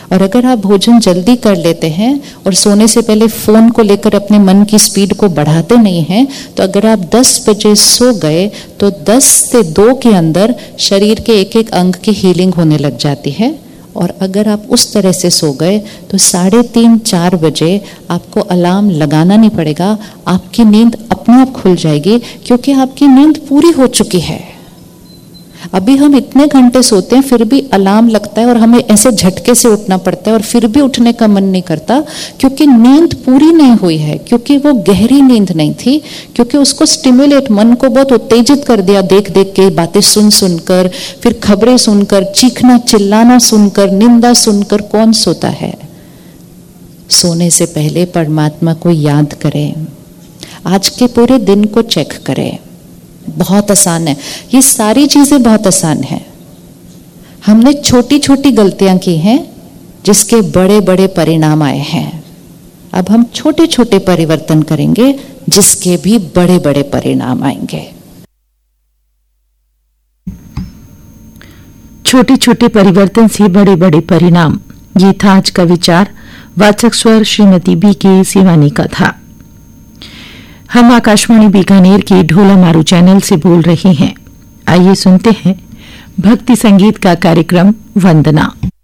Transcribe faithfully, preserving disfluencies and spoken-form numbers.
और अगर आप भोजन जल्दी कर लेते हैं और सोने से पहले फोन को लेकर अपने मन की स्पीड को बढ़ाते नहीं हैं, तो अगर आप दस बजे सो गए तो दस से दो के अंदर शरीर के एक एक अंग की हीलिंग होने लग जाती है। और अगर आप उस तरह से सो गए तो साढ़े तीन चार बजे आपको अलार्म लगाना नहीं पड़ेगा, आपकी नींद अपने आप खुल जाएगी, क्योंकि आपकी नींद पूरी हो चुकी है। अभी हम इतने घंटे सोते हैं फिर भी अलार्म लगता है और हमें ऐसे झटके से उठना पड़ता है और फिर भी उठने का मन नहीं करता, क्योंकि नींद पूरी नहीं हुई है, क्योंकि वो गहरी नींद नहीं थी, क्योंकि उसको स्टिमुलेट, मन को बहुत उत्तेजित कर दिया देख देख के, बातें सुन सुनकर, फिर खबरें सुनकर, चीखना चिल्लाना सुनकर, निंदा सुनकर। कौन सोता है? सोने से पहले परमात्मा को याद करें, आज के पूरे दिन को चेक करें। बहुत आसान है, ये सारी चीजें बहुत आसान है। हमने छोटी छोटी गलतियां की हैं जिसके बड़े बड़े परिणाम आए हैं। अब हम छोटे छोटे परिवर्तन करेंगे जिसके भी बड़े बड़े परिणाम आएंगे। छोटे छोटे परिवर्तन से बड़े बड़े परिणाम, ये था आज का विचार। वाचक स्वर श्रीमती बी के सिवानी का था। हम आकाशवाणी बीकानेर के ढोला मारू चैनल से बोल रहे हैं। आइए सुनते हैं भक्ति संगीत का कार्यक्रम वंदना।